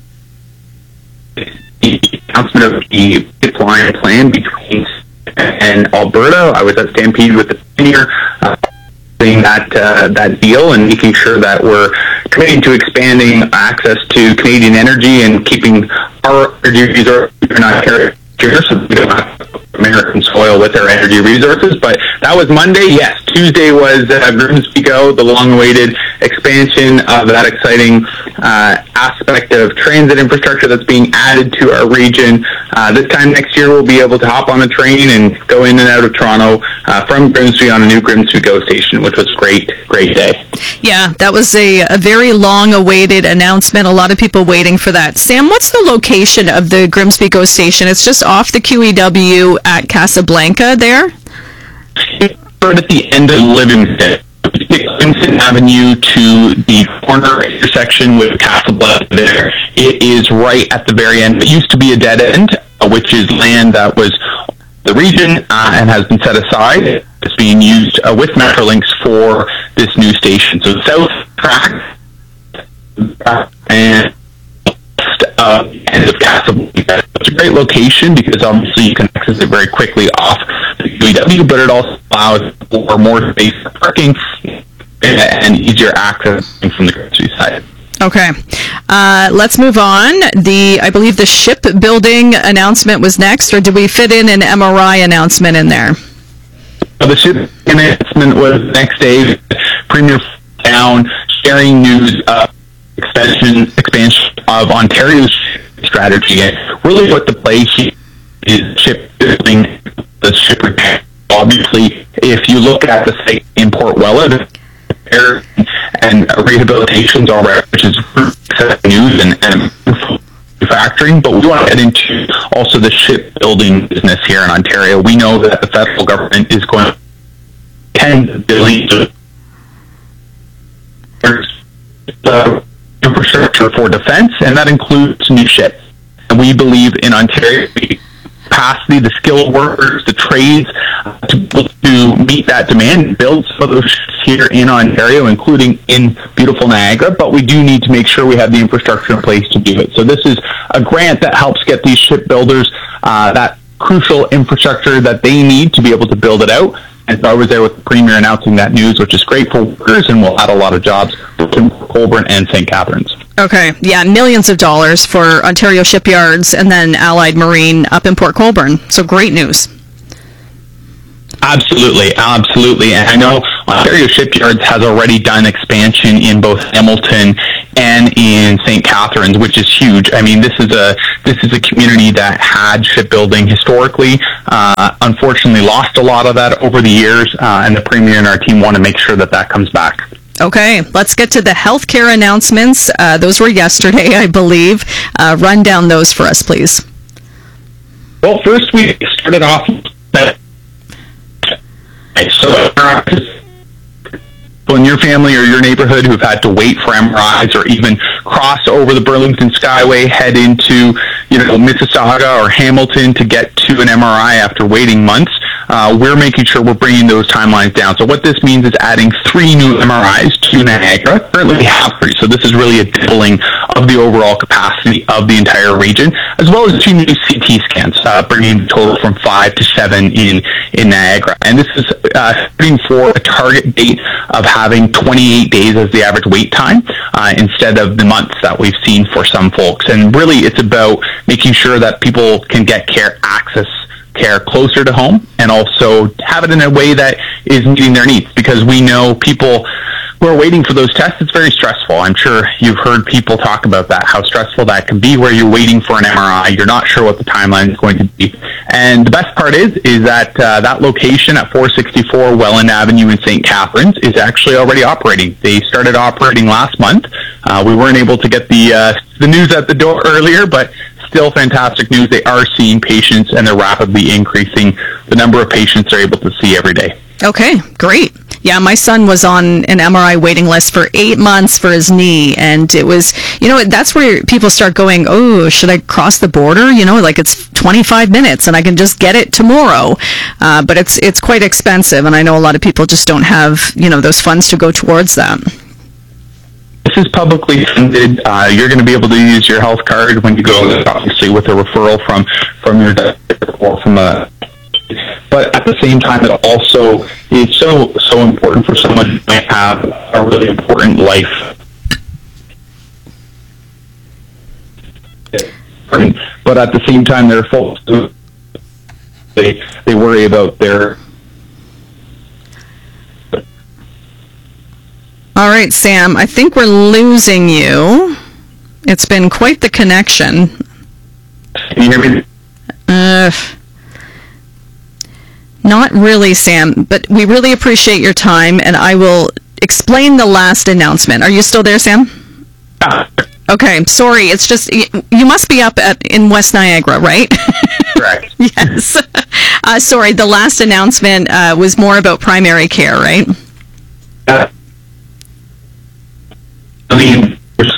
the announcement of the pipeline plan between and Alberta. I was at Stampede with the premier, uh, doing that uh, that deal and making sure that we're committing to expanding access to Canadian energy and keeping our energy resources in Ontario so we don't have American soil with our energy resources. But that was Monday. Yes, Tuesday was uh, Grimsby GO, the long-awaited expansion of that exciting uh, aspect of transit infrastructure that's being added to our region. Uh, this time next year, we'll be able to hop on a train and go in and out of Toronto uh, from Grimsby on a new Grimsby GO station, which was a great, great day. Yeah, that was a, a very long-awaited announcement. A lot of people waiting for that. Sam, what's the location of the Grimsby GO station? It's just off the Q E W at Casablanca there? It's right at the end of Livingston. Livingston Avenue to the corner intersection with Casablanca there. It is right at the very end. It used to be a dead end, uh, which is land that was the region uh, and has been set aside. It's being used uh, with Metrolinx for this new station. So south track uh, and uh, end of Casablanca. It's a great location because obviously you can access it very quickly off the Q E W, but it also allows for more space for parking and easier access from the Grimsby side. Okay. Uh, let's move on. The I believe the shipbuilding announcement was next, or did we fit in an M R I announcement in there? Uh, the ship announcement was the next day. Premier down sharing news of expansion expansion of Ontario's strategy, and really what the play here is shipbuilding, the ship repair. Obviously, if you look at the site in Port Welland, and rehabilitations already, which is news and, and manufacturing, but we want to get into also the shipbuilding business here in Ontario. We know that the federal government is going to tens of billions of uh, infrastructure for defense, and that includes new ships. And we believe in Ontario, the capacity, the skilled workers, the trades, uh, to, to meet that demand and build some of those ships here in Ontario, including in beautiful Niagara, but we do need to make sure we have the infrastructure in place to do it. So this is a grant that helps get these shipbuilders uh, that crucial infrastructure that they need to be able to build it out. And so I was there with the Premier announcing that news, which is great for workers and will add a lot of jobs in Colborne and Saint Catharines. Okay, yeah, millions of dollars for Ontario Shipyards and then Allied Marine up in Port Colborne. So great news. Absolutely, absolutely. And I know Ontario Shipyards has already done expansion in both Hamilton and in Saint Catharines, which is huge. I mean, this is a this is a community that had shipbuilding historically. Uh, unfortunately, lost a lot of that over the years, uh, and the Premier and our team want to make sure that that comes back. Okay, let's get to the healthcare announcements. Uh, those were yesterday, I believe. Uh, run down those for us, please. Well, first we started off that. So, uh, in your family or your neighborhood who've had to wait for M R Is or even cross over the Burlington Skyway, head into, you know, Mississauga or Hamilton to get to an M R I after waiting months, uh, we're making sure we're bringing those timelines down. So what this means is adding three new M R Is to Niagara. Currently we have three, so this is really a doubling of the overall capacity of the entire region, as well as two new C T scans, uh, bringing the total from five to seven in, in Niagara. And this is uh, for a target date of having twenty-eight days as the average wait time uh, instead of the months that we've seen for some folks. And really it's about making sure that people can get care access care closer to home and also have it in a way that is meeting their needs, because we know people who are waiting for those tests, it's very stressful. I'm sure you've heard people talk about that, how stressful that can be, where you're waiting for an M R I, you're not sure what the timeline is going to be. And the best part is, is that uh, that location at four sixty-four Welland Avenue in Saint Catharines is actually already operating. They started operating last month. Uh, we weren't able to get the uh, the news at the door earlier, but still fantastic news. They are seeing patients and they're rapidly increasing the number of patients they're able to see every day. Okay, great. Yeah, my son was on an M R I waiting list for eight months for his knee, and it was, you know, that's where people start going, oh, should I cross the border? You know, like it's twenty-five minutes and I can just get it tomorrow. Uh, but it's it's quite expensive, and I know a lot of people just don't have, you know, those funds to go towards that. This is publicly funded. Uh, you're going to be able to use your health card when you go, obviously, with a referral from, from your doctor or from a... But at the same time, it also is so so important for someone who might have a really important life. But at the same time, there are folks who they they worry about their. All right, Sam, I think we're losing you. It's been quite the connection. Can you hear me? Uh, not really, Sam, but we really appreciate your time, and I will explain the last announcement. Are you still there, Sam? Yeah. Okay, sorry, it's just, you must be up at in West Niagara, right? Correct. Yes. Uh, sorry, the last announcement uh, was more about primary care, right? Uh, I mean,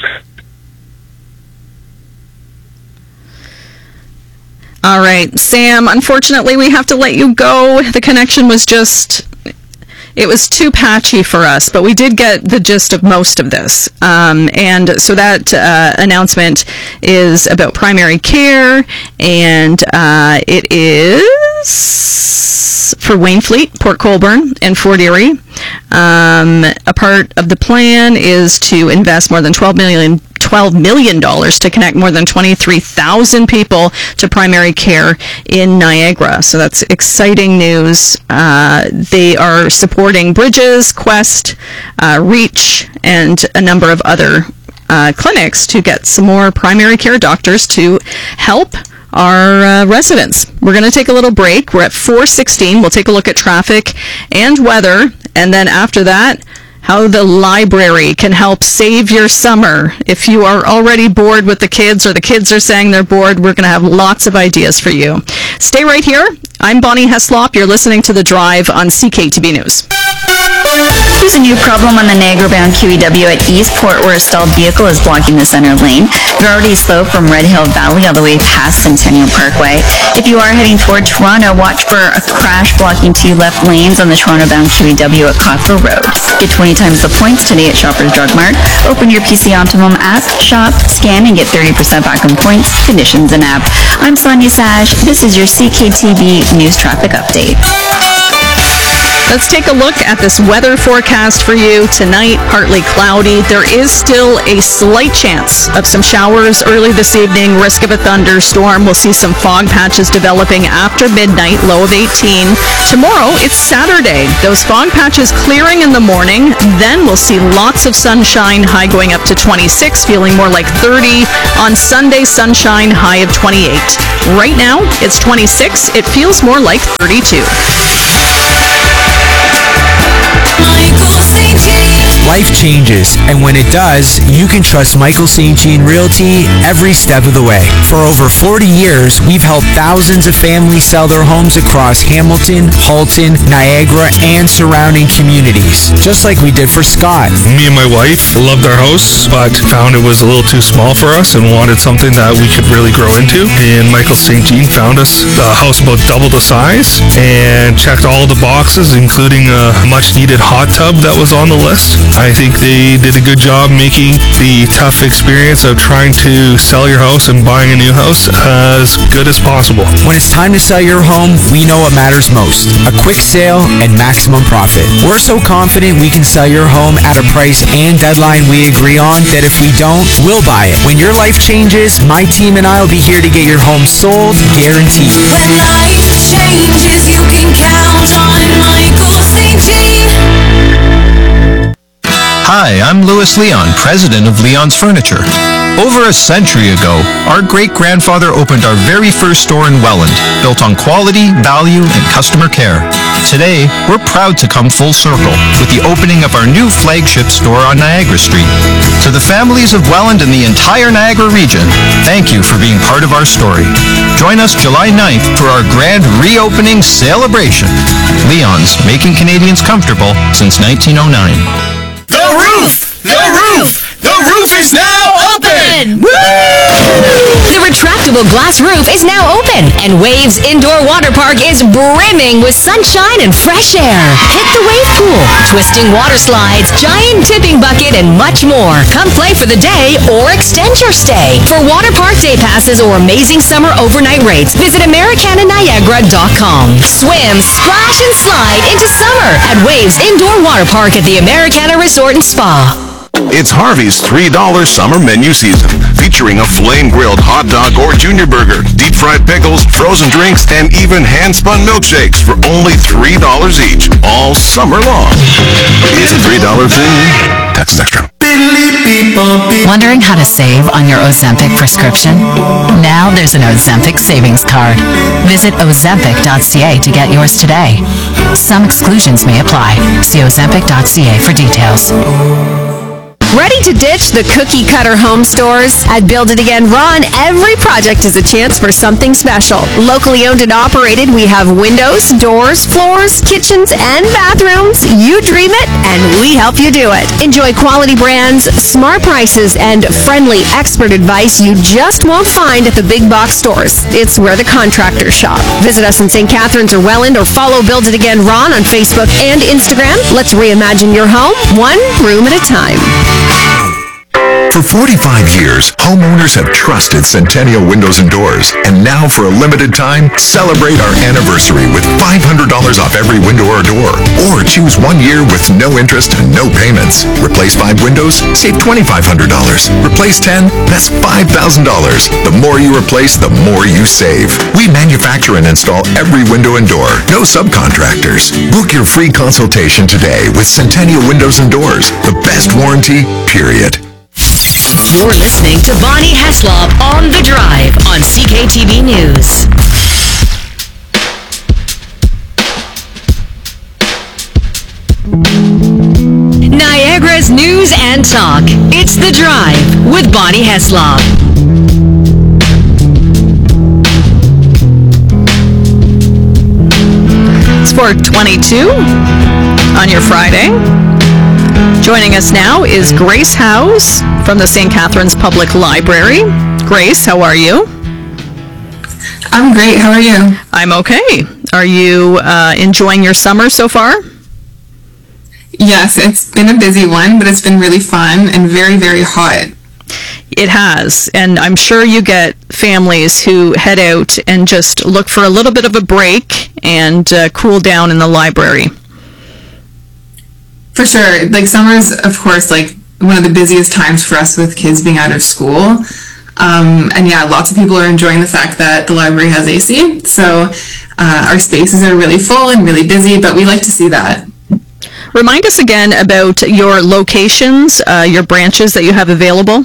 all right, Sam, unfortunately we have to let you go. The connection was just, it was too patchy for us, but we did get the gist of most of this. Um, and so that uh, announcement is about primary care, and uh, it is for Wainfleet, Port Colborne, and Fort Erie. Um, a part of the plan is to invest more than twelve million dollars twelve million dollars to connect more than twenty-three thousand people to primary care in Niagara. So that's exciting news. Uh, they are supporting Bridges, Quest, uh, Reach, and a number of other uh, clinics to get some more primary care doctors to help our uh, residents. We're going to take a little break. We're at four sixteen. We'll take a look at traffic and weather, and then after that, how the library can help save your summer. If you are already bored with the kids or the kids are saying they're bored, we're going to have lots of ideas for you. Stay right here. I'm Bonnie Heslop. You're listening to The Drive on C K T B News. There's a new problem on the Niagara-bound Q E W at Eastport where a stalled vehicle is blocking the center lane. You're already slow from Red Hill Valley all the way past Centennial Parkway. If you are heading toward Toronto, watch for a crash blocking two left lanes on the Toronto-bound Q E W at Cockrell Road. Get twenty times the points today at Shoppers Drug Mart. Open your P C Optimum app, shop, scan, and get thirty percent back on points, conditions, and app. I'm Sonia Sash. This is your C K T B News Traffic Update. Let's take a look at this weather forecast for you tonight. Partly cloudy. There is still a slight chance of some showers early this evening. Risk of a thunderstorm. We'll see some fog patches developing after midnight. Low of eighteen. Tomorrow, it's Saturday. Those fog patches clearing in the morning. Then we'll see lots of sunshine. High going up to twenty-six. Feeling more like thirty. On Sunday, sunshine. High of twenty-eight. Right now, it's twenty-six. It feels more like thirty-two. Life changes, and when it does, you can trust Michael Saint Jean Realty every step of the way. For over forty years, we've helped thousands of families sell their homes across Hamilton, Halton, Niagara, and surrounding communities, just like we did for Scott. Me and my wife loved our house, but found it was a little too small for us and wanted something that we could really grow into. And Michael Saint Jean found us a house about double the size and checked all the boxes, including a much-needed hot tub that was on the list. I think they did a good job making the tough experience of trying to sell your house and buying a new house as good as possible. When it's time to sell your home, we know what matters most. A quick sale and maximum profit. We're so confident we can sell your home at a price and deadline we agree on that if we don't, we'll buy it. When your life changes, my team and I will be here to get your home sold, guaranteed. When life changes, you can count on Michael Saint Jean. Hi, I'm Louis Leon, president of Leon's Furniture. Over a century ago, our great-grandfather opened our very first store in Welland, built on quality, value, and customer care. Today, we're proud to come full circle with the opening of our new flagship store on Niagara Street. To the families of Welland and the entire Niagara region, thank you for being part of our story. Join us July ninth for our grand reopening celebration. Leon's, making Canadians comfortable since nineteen oh nine. The roof! The roof! The roof is now open! Woo! The retractable glass roof is now open, and Waves Indoor Water Park is brimming with sunshine and fresh air. Hit the wave pool, twisting water slides, giant tipping bucket, and much more. Come play for the day or extend your stay. For water park day passes or amazing summer overnight rates, visit Americana Niagara dot com. Swim, splash, and slide into summer at Waves Indoor Water Park at the Americana Resort and Spa. It's Harvey's three dollar summer menu season, featuring a flame-grilled hot dog or junior burger, deep-fried pickles, frozen drinks, and even hand-spun milkshakes for only three dollars each, all summer long. It's a three dollar thing. Taxes extra. Wondering how to save on your Ozempic prescription? Now there's an Ozempic savings card. Visit ozempic dot c a to get yours today. Some exclusions may apply. See ozempic dot c a for details. Ready to ditch the cookie-cutter home stores? At Build It Again Ron, every project is a chance for something special. Locally owned and operated, we have windows, doors, floors, kitchens, and bathrooms. You dream it, and we help you do it. Enjoy quality brands, smart prices, and friendly expert advice you just won't find at the big box stores. It's where the contractors shop. Visit us in Saint Catharines or Welland, or follow Build It Again Ron on Facebook and Instagram. Let's reimagine your home, one room at a time. For forty-five years, homeowners have trusted Centennial Windows and Doors. And now, for a limited time, celebrate our anniversary with five hundred dollars off every window or door. Or choose one year with no interest and no payments. Replace five windows, save twenty-five hundred dollars. Replace ten, that's five thousand dollars. The more you replace, the more you save. We manufacture and install every window and door. No subcontractors. Book your free consultation today with Centennial Windows and Doors. The best warranty, period. You're listening to Bonnie Heslop on The Drive on C K T B News. Niagara talk. It's The Drive with Bonnie Heslop. It's four twenty-two on your Friday. Joining us now is Grace Howes from the Saint Catharines Public Library. Grace, how are you? I'm great. How are you? I'm okay. Are you uh, enjoying your summer so far? Yes, it's been a busy one, but it's been really fun and very, very hot. It has, and I'm sure you get families who head out and just look for a little bit of a break and uh, cool down in the library. For sure. Like, summer's, of course, like one of the busiest times for us with kids being out of school. Um, and yeah, lots of people are enjoying the fact that the library has A C. So uh, our spaces are really full and really busy, but we like to see that. Remind us again about your locations, uh, your branches that you have available.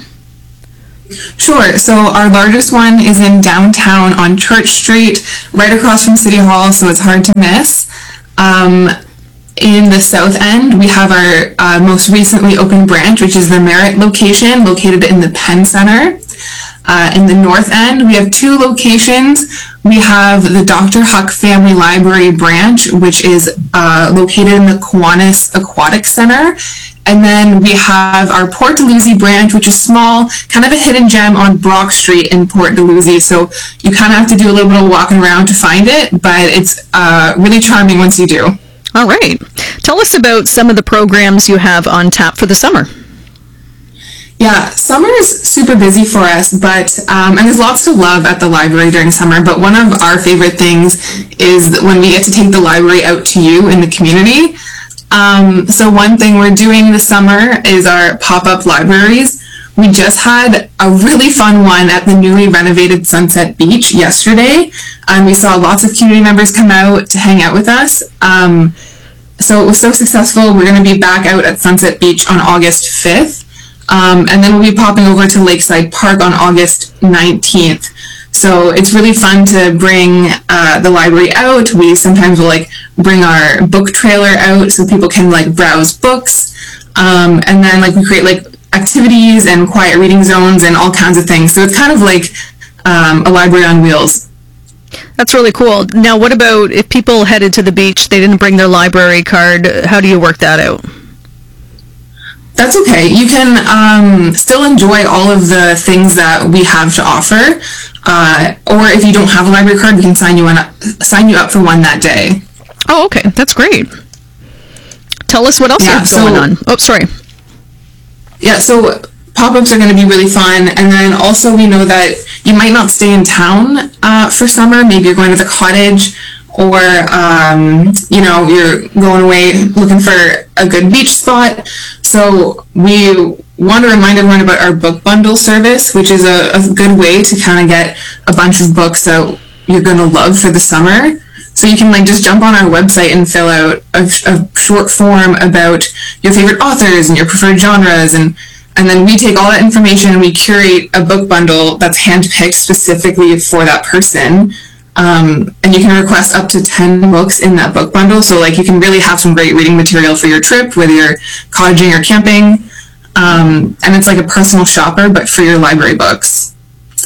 Sure. So our largest one is in downtown on Church Street, right across from City Hall, so it's hard to miss. Um, in the south end, we have our uh, most recently opened branch, which is the Merritt location, located in the Penn Center. Uh, in the north end, we have two locations. We have the Doctor Huck Family Library branch, which is uh, located in the Kiwanis Aquatic Center. And then we have our Port Dalhousie branch, which is small, kind of a hidden gem on Brock Street in Port Dalhousie. So you kind of have to do a little bit of walking around to find it, but it's uh, really charming once you do. All right. Tell us about some of the programs you have on tap for the summer. Yeah, summer is super busy for us, but, um, and there's lots to love at the library during summer, but one of our favorite things is when we get to take the library out to you in the community. Um, so one thing we're doing this summer is our pop-up libraries. We just had a really fun one at the newly renovated Sunset Beach yesterday, and we saw lots of community members come out to hang out with us. Um, so it was so successful. We're going to be back out at Sunset Beach on August fifth. Um, and then we'll be popping over to Lakeside Park on August nineteenth. So it's really fun to bring uh, the library out. We sometimes will like bring our book trailer out so people can like browse books. Um, and then like we create like activities and quiet reading zones and all kinds of things. So it's kind of like um, a library on wheels. That's really cool. Now, what about if people headed to the beach, they didn't bring their library card? How do you work that out? That's okay. You can um, still enjoy all of the things that we have to offer. Uh, or if you don't have a library card, we can sign you, on, sign you up for one that day. Oh, okay. That's great. Tell us what else Yeah, you have going so- on. Oh, sorry. Yeah, so pop-ups are going to be really fun. And then also we know that you might not stay in town uh, for summer. Maybe you're going to the cottage, or, um, you know, you're going away looking for a good beach spot. So we want to remind everyone about our book bundle service, which is a, a good way to kind of get a bunch of books that you're going to love for the summer. So you can like just jump on our website and fill out a, a short form about your favorite authors and your preferred genres, and and then we take all that information and we curate a book bundle that's handpicked specifically for that person. Um, and you can request up to ten books in that book bundle. So like you can really have some great reading material for your trip, whether you're cottaging or camping. Um, and it's like a personal shopper, but for your library books.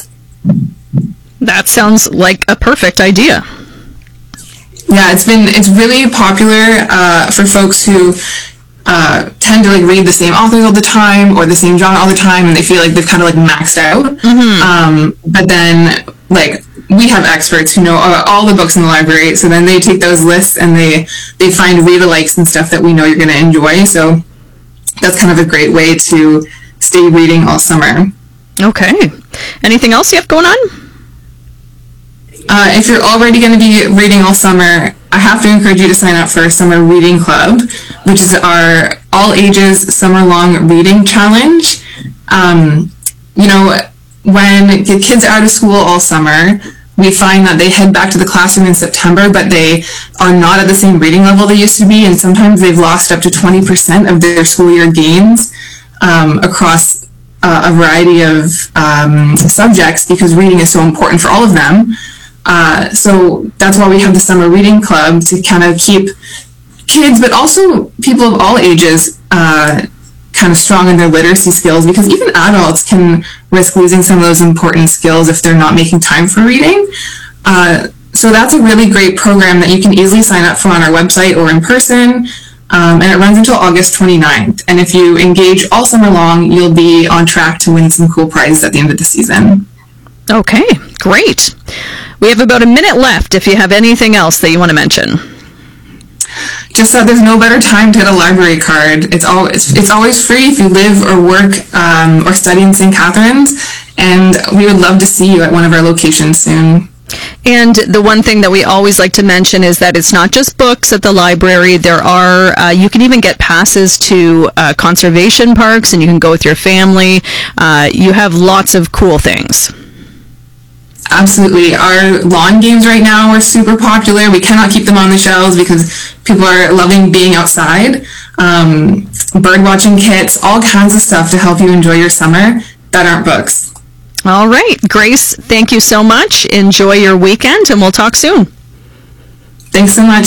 That sounds like a perfect idea. Yeah, it's been, it's really popular uh, for folks who uh, tend to like read the same authors all the time or the same genre all the time, and they feel like they've kind of like maxed out. Mm-hmm. Um, but then like we have experts who know all the books in the library, so then they take those lists and they they find read-alikes and stuff that we know you're going to enjoy. So that's kind of a great way to stay reading all summer. Okay. Anything else you have going on? Uh, if you're already going to be reading all summer, I have to encourage you to sign up for our Summer Reading Club, which is our all-ages summer-long reading challenge. Um, you know, when the kids are out of school all summer, we find that they head back to the classroom in September, but they are not at the same reading level they used to be, and sometimes they've lost up to twenty percent of their school year gains um, across uh, a variety of um, subjects, because reading is so important for all of them. Uh, so that's why we have the Summer Reading Club, to kind of keep kids, but also people of all ages, uh, kind of strong in their literacy skills, because even adults can risk losing some of those important skills if they're not making time for reading. Uh, so that's a really great program that you can easily sign up for on our website or in person. Um, and it runs until August twenty-ninth. And if you engage all summer long, you'll be on track to win some cool prizes at the end of the season. Okay, great. We have about a minute left if you have anything else that you want to mention. Just that there's no better time to get a library card. It's always, it's always free if you live or work um, or study in Saint Catharines. And we would love to see you at one of our locations soon. And the one thing that we always like to mention is that it's not just books at the library. There are, uh, you can even get passes to uh, conservation parks, and you can go with your family. Uh, you have lots of cool things. Absolutely. Our lawn games right now are super popular. We cannot keep them on the shelves because people are loving being outside. Um, bird watching kits, all kinds of stuff to help you enjoy your summer that aren't books. All right. Grace, thank you so much. Enjoy your weekend, and we'll talk soon. Thanks so much.